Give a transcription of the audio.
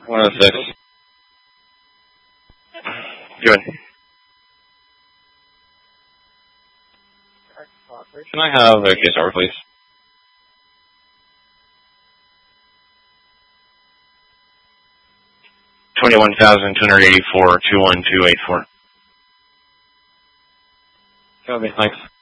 106. Good. Can I have a case over, please? $21,284, 21284. Copy, thanks.